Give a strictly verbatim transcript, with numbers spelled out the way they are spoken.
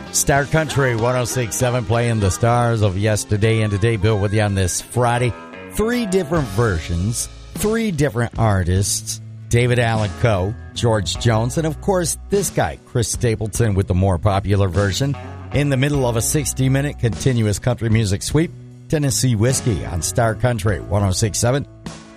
Star Country one oh six point seven playing the stars of yesterday and today. Bill with you on this Friday. Three different versions, three different artists. David Allan Coe, George Jones, and of course this guy, Chris Stapleton, with the more popular version. In the middle of a sixty-minute continuous country music sweep, Tennessee Whiskey on Star Country one oh six point seven.